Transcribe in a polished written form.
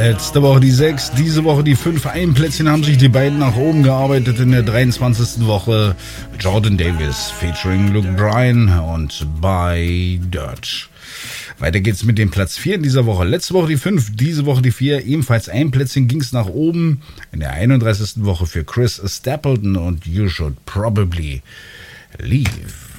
Letzte Woche die 6, diese Woche die 5. Ein Plätzchen haben sich die beiden nach oben gearbeitet in der 23. Woche. Jordan Davis featuring Luke Bryan und By Dirt. Weiter geht's mit dem Platz 4 in dieser Woche. Letzte Woche die 5, diese Woche die 4. Ebenfalls ein Plätzchen ging's nach oben in der 31. Woche für Chris Stapleton und You Should Probably Leave.